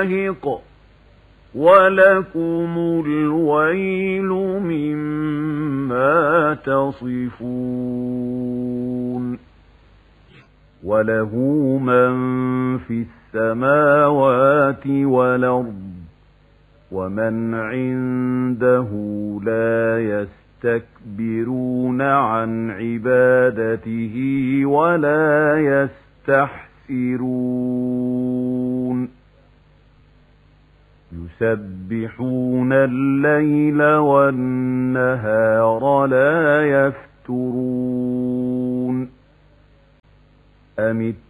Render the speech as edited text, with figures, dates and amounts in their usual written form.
دَاهِقٌ وَلَكُمُ الْوَيْلُ مِمَّا تَصِفُونَ وَلَهُ مَن فِي السَّمَاوَاتِ وَالْأَرْضِ وَمَنْ عِندَهُ لَا يَسْتَكْبِرُونَ عَنْ عِبَادَتِهِ وَلَا يَسْتَحْسِرُونَ يُسَبِّحُونَ اللَّيْلَ وَالنَّهَارَ لَا يَفْتُرُونَ